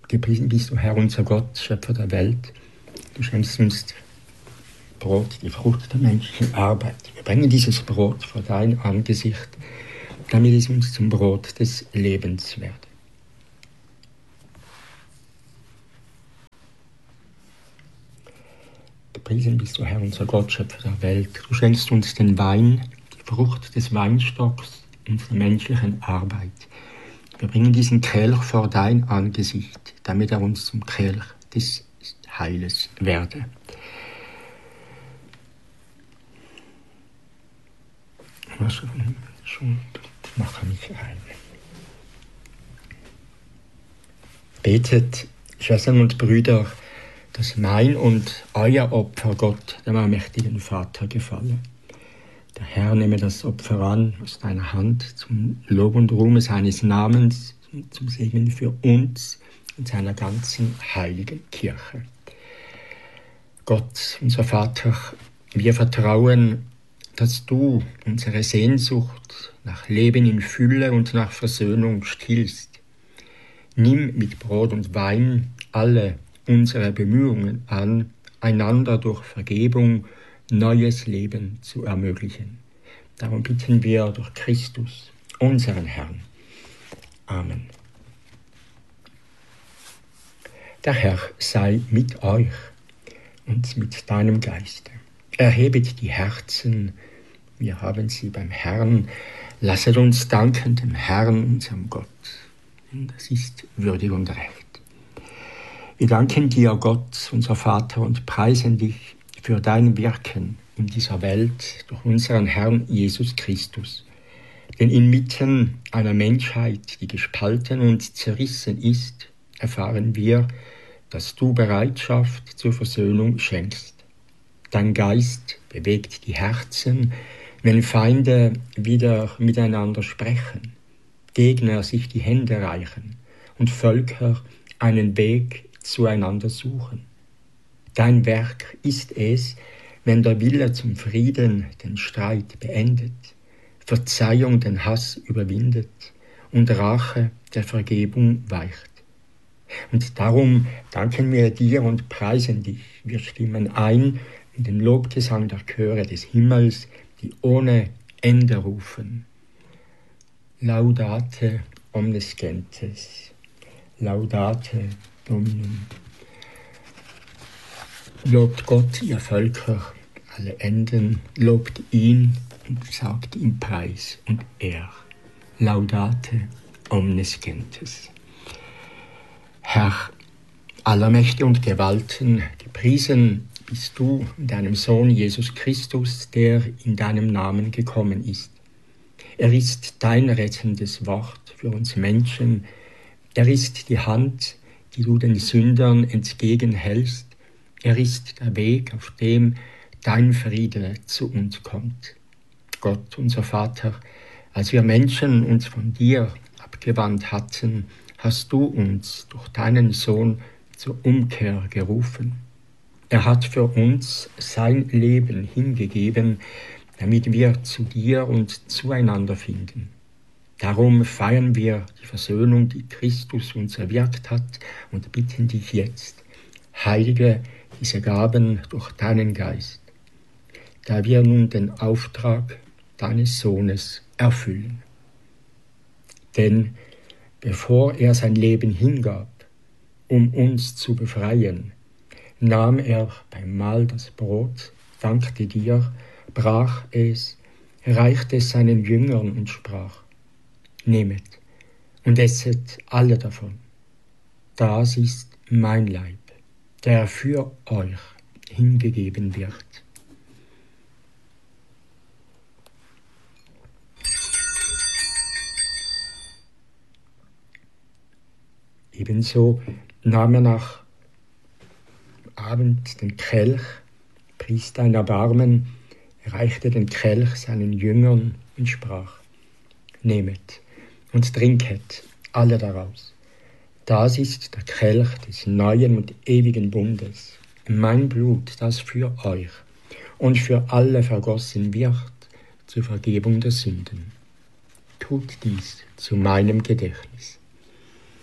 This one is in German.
Gepriesen bist du, Herr, unser Gott, Schöpfer der Welt. Du schenkst uns Brot, die Frucht der menschlichen Arbeit. Wir bringen dieses Brot vor dein Angesicht, damit es uns zum Brot des Lebens werde. Gepriesen bist du, Herr, unser Gott, Schöpfer der Welt. Du schenkst uns den Wein, die Frucht des Weinstocks unserer menschlichen Arbeit. Wir bringen diesen Kelch vor dein Angesicht, damit er uns zum Kelch des Heiles werde. Mache mich rein. Betet, Schwestern und Brüder, dass mein und euer Opfer Gott, dem allmächtigen Vater, gefalle. Der Herr nehme das Opfer an aus deiner Hand zum Lob und Ruhme seines Namens, zum Segen für uns und seiner ganzen heiligen Kirche. Gott, unser Vater, wir vertrauen, dass du unsere Sehnsucht nach Leben in Fülle und nach Versöhnung stillst. Nimm mit Brot und Wein alle unsere Bemühungen an, einander durch Vergebung neues Leben zu ermöglichen. Darum bitten wir durch Christus, unseren Herrn. Amen. Der Herr sei mit euch und mit deinem Geiste. Erhebet die Herzen, wir haben sie beim Herrn. Lasset uns danken dem Herrn, unserem Gott. Das ist würdig und recht. Wir danken dir, Gott, unser Vater, und preisen dich für dein Wirken in dieser Welt durch unseren Herrn Jesus Christus. Denn inmitten einer Menschheit, die gespalten und zerrissen ist, erfahren wir, dass du Bereitschaft zur Versöhnung schenkst. Dein Geist bewegt die Herzen, wenn Feinde wieder miteinander sprechen, Gegner sich die Hände reichen und Völker einen Weg zueinander suchen. Dein Werk ist es, wenn der Wille zum Frieden den Streit beendet, Verzeihung den Hass überwindet und Rache der Vergebung weicht. Und darum danken wir dir und preisen dich. Wir stimmen ein in den Lobgesang der Chöre des Himmels, die ohne Ende rufen. Laudate omnes gentes, laudate Dominum. Lobt Gott, ihr Völker, alle Enden, lobt ihn und sagt ihm Preis und Ehr. Laudate omnes gentes. Herr aller Mächte und Gewalten, gepriesen bist du in deinem Sohn Jesus Christus, der in deinem Namen gekommen ist. Er ist dein rettendes Wort für uns Menschen. Er ist die Hand, die du den Sündern entgegenhältst. Er ist der Weg, auf dem dein Friede zu uns kommt. Gott, unser Vater, als wir Menschen uns von dir abgewandt hatten, hast du uns durch deinen Sohn zur Umkehr gerufen. Er hat für uns sein Leben hingegeben, damit wir zu dir und zueinander finden. Darum feiern wir die Versöhnung, die Christus uns erwirkt hat, und bitten dich jetzt, heilige diese Gaben durch deinen Geist, da wir nun den Auftrag deines Sohnes erfüllen. Denn bevor er sein Leben hingab, um uns zu befreien, nahm er beim Mahl das Brot, dankte dir, brach es, reichte es seinen Jüngern und sprach: Nehmet und esset alle davon. Das ist mein Leib, der für euch hingegeben wird. Ebenso nahm er nach Abend den Kelch, pries dein Erbarmen, reichte den Kelch seinen Jüngern und sprach: Nehmet und trinket alle daraus. Das ist der Kelch des neuen und ewigen Bundes, mein Blut, das für euch und für alle vergossen wird zur Vergebung der Sünden. Tut dies zu meinem Gedächtnis.